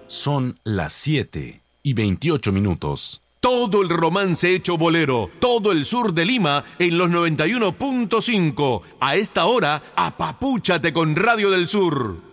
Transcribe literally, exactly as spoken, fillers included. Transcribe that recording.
Son las siete y veintiocho minutos. Todo el romance hecho bolero, todo el sur de Lima en los noventa y uno punto cinco. A esta hora, apapúchate con Radio del Sur.